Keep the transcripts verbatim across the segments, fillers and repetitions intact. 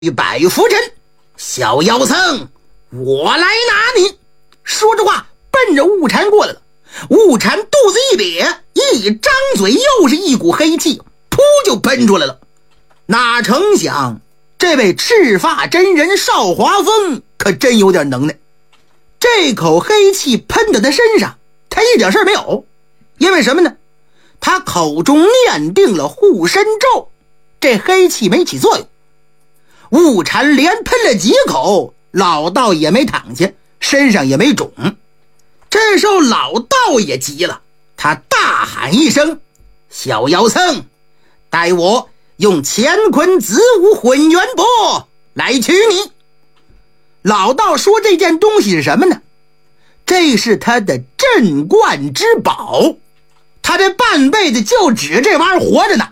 与百夫人，小妖僧，我来拿你。说着话，奔着悟禅过来了。悟禅肚子一瘪，一张嘴又是一股黑气，噗就喷出来了。哪成想这位赤发真人少华峰可真有点能耐，这口黑气喷到他身上，他一点事没有。因为什么呢？他口中念定了护身咒，这黑气没起作用。悟禅连喷了几口，老道也没躺下，身上也没肿。这时候老道也急了，他大喊一声：小妖僧，待我用乾坤子午混元钵来取你。老道说这件东西是什么呢？这是他的镇观之宝，他这半辈子就指这玩意儿活着呢。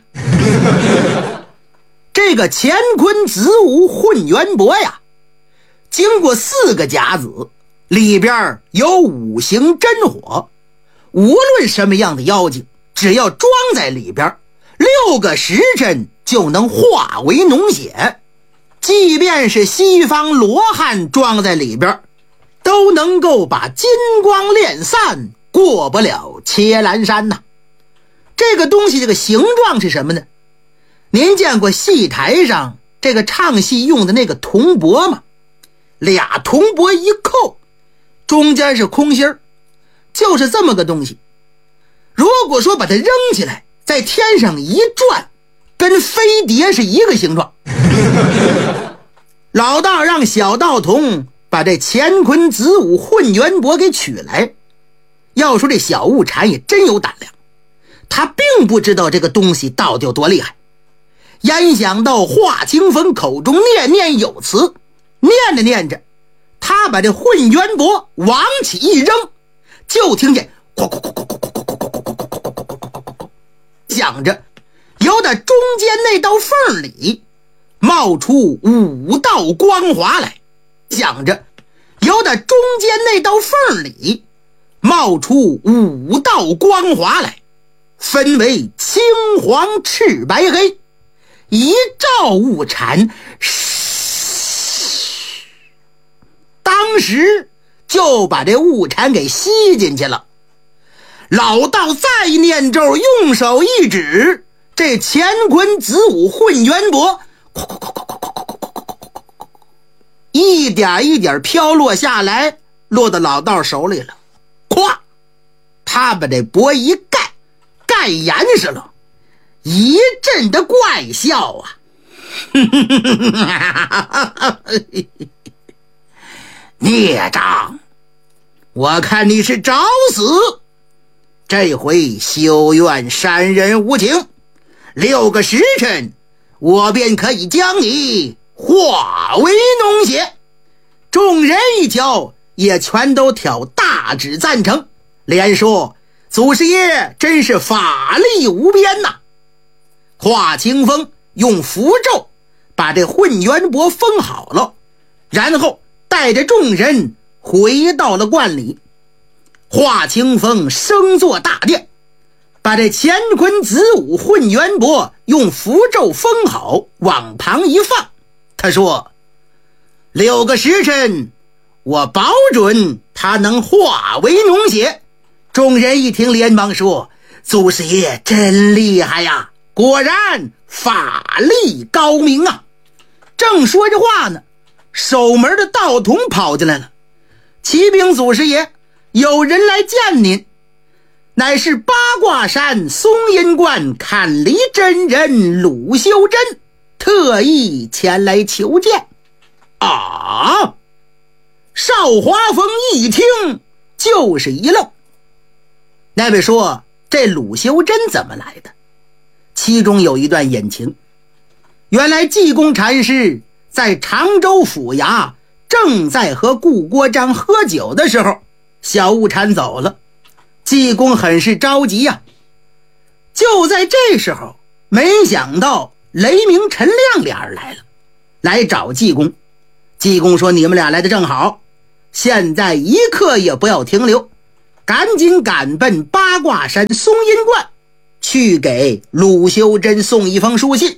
这个乾坤子午混元钵呀，经过四个甲子，里边有五行真火，无论什么样的妖精，只要装在里边，六个时辰就能化为脓血。即便是西方罗汉装在里边，都能够把金光炼散，过不了切兰山呐。这个东西这个形状是什么呢？您见过戏台上这个唱戏用的那个铜钵吗？俩铜钵一扣，中间是空心儿，就是这么个东西。如果说把它扔起来，在天上一转，跟飞碟是一个形状。老道让小道童把这乾坤子午混元钵给取来。要说这小悟禅也真有胆量，他并不知道这个东西到底有多厉害。焉想到华清风口中念念有词，念着念着，他把这混元钵往起一扔，就听见哐哐哐哐哐哐哐哐哐哐哐哐，响着，由他中间那道缝里冒出五道光华来，响着，由他中间那道缝里冒出五道光华来，分为青黄赤白黑，一照悟禅，当时就把这悟禅给吸进去了。老道再念咒，用手一指，这乾坤子午混元钵一点一点飘落下来，落到老道手里了。咵，他把这钵一盖，盖严实了，一阵的怪笑啊。孽障，我看你是找死，这回休怨山人无情，六个时辰我便可以将你化为脓血。众人一瞧，也全都挑大指赞成，连说祖师爷真是法力无边呐。华清风用符咒把这混元钵封好了，然后带着众人回到了观里。华清风升坐大殿，把这乾坤子午混元钵用符咒封好，往旁一放。他说，六个时辰我保准他能化为脓血。众人一听连忙说，祖师爷真厉害呀，果然法力高明啊。正说着话呢，守门的道童跑进来了。启禀祖师爷，有人来见您，乃是八卦山松阴观看离真人鲁修真，特意前来求见。啊！邵华峰一听就是一愣。那位说，这鲁修真怎么来的？其中有一段隐情。原来济公禅师在常州府衙正在和顾国璋喝酒的时候，小悟禅走了，济公很是着急呀、啊。就在这时候，没想到雷鸣陈亮俩人来了，来找济公。济公说，你们俩来的正好，现在一刻也不要停留，赶紧赶奔八卦山松阴观，去给鲁修真送一封书信，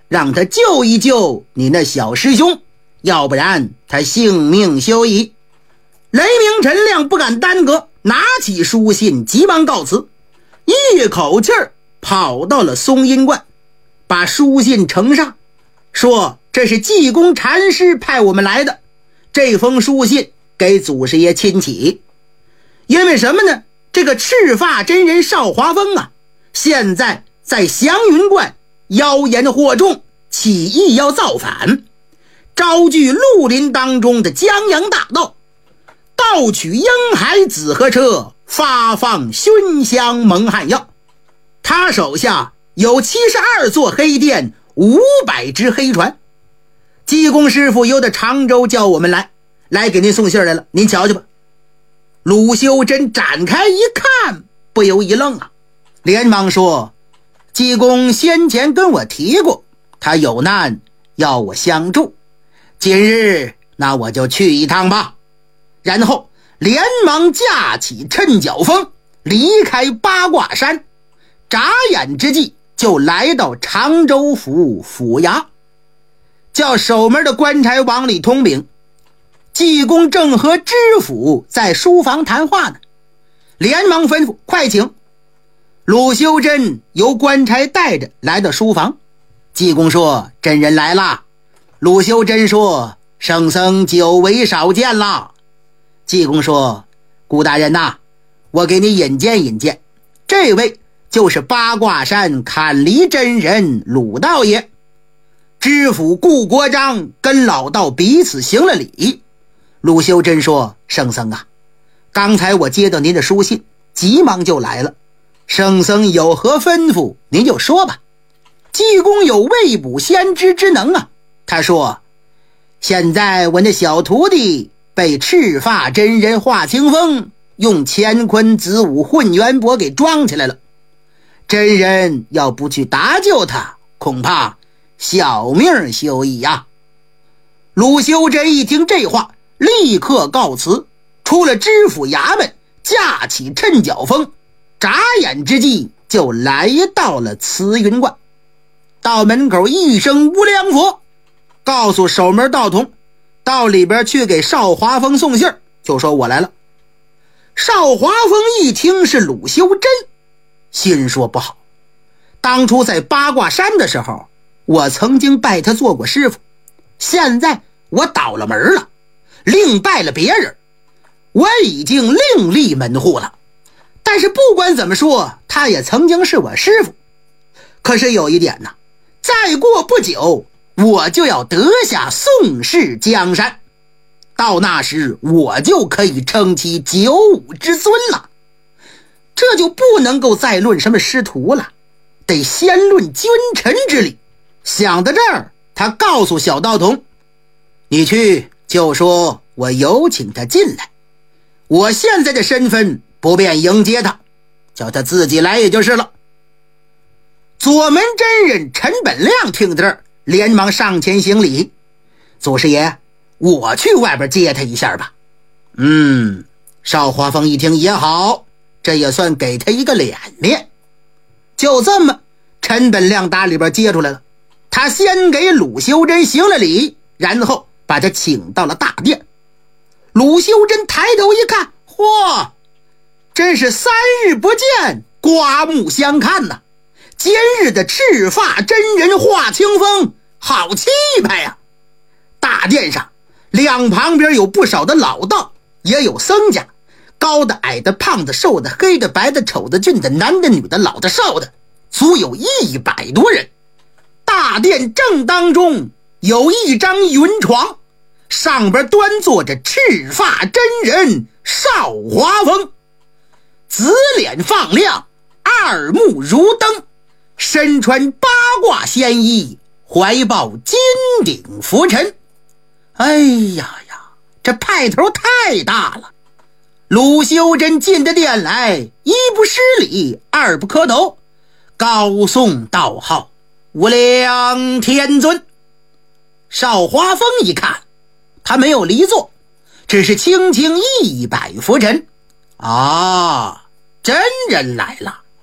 让他救一救你那小师兄，要不然他性命休矣。雷鸣陈亮不敢耽搁，拿起书信急忙告辞，一口气儿跑到了松阴观，把书信呈上，说这是济公禅师派我们来的，这封书信给祖师爷亲启。因为什么呢？这个赤发真人邵华峰啊，现在在祥云观妖言惑众，起义要造反，招聚绿林当中的江洋大盗，盗取婴孩子和车，发放熏香蒙汗药。他手下有七十二座黑店，五百只黑船。济公师傅由的常州叫我们来，来给您送信来了，您瞧瞧吧。鲁修真展开一看，不由一愣啊，连忙说：济公先前跟我提过，他有难要我相助，今日那我就去一趟吧。然后连忙架起趁脚风，离开八卦山，眨眼之际就来到常州府府衙，叫守门的官差往里通禀，济公正和知府在书房谈话呢，连忙吩咐快请。鲁修真由官差带着来到书房，济公说：真人来了。鲁修真说：圣僧久违少见了。济公说：顾大人呐，我给你引荐引荐，这位就是八卦山砍梨真人鲁道爷。知府顾国璋跟老道彼此行了礼。鲁修真说：圣僧啊，刚才我接到您的书信，急忙就来了，圣僧有何吩咐您就说吧。济公有未卜先知之能啊，他说：现在我那小徒弟被赤发真人华清风用乾坤子午混元帛给装起来了，真人要不去搭救他，恐怕小命休矣呀。鲁修真一听这话，立刻告辞，出了知府衙门，架起趁脚风，眨眼之际就来到了慈云观。到门口一声无量佛，告诉守门道童到里边去给邵华峰送信，就说我来了。邵华峰一听是鲁修真，心说不好，当初在八卦山的时候，我曾经拜他做过师傅，现在我倒了门了，另拜了别人，我已经另立门户了。但是不管怎么说，他也曾经是我师傅。可是有一点呢，再过不久我就要得下宋氏江山，到那时我就可以称其九五之尊了，这就不能够再论什么师徒了，得先论君臣之礼。想到这儿，他告诉小道童：你去就说我有请他进来，我现在的身份不便迎接他，叫他自己来也就是了。左门真人陈本亮听到这儿，连忙上前行礼：祖师爷，我去外边接他一下吧。嗯，邵华峰一听也好，这也算给他一个脸面。就这么，陈本亮打里边接出来了，他先给鲁修真行了礼，然后把他请到了大殿。鲁修真抬头一看，嚯，真是三日不见，刮目相看呐！今日的赤发真人华清风，好气派呀！大殿上两旁边有不少的老道，也有僧家，高的矮的胖的瘦的黑的白的丑的俊的男的女的老的少的，足有一百多人。大殿正当中有一张云床，上边端坐着赤发真人邵华峰，紫脸放亮，二目如灯，身穿八卦仙衣，怀抱金顶拂尘。哎呀呀，这派头太大了！鲁修真进的殿来，一不施礼，二不磕头，高颂道号：无量天尊。邵华峰一看，他没有离座，只是轻轻一摆拂尘。啊，真人来了。